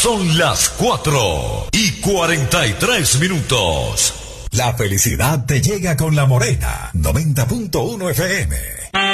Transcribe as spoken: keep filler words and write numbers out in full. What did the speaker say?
son las cuatro y cuarenta y tres minutos. La felicidad te llega con La Morena, noventa punto uno F M.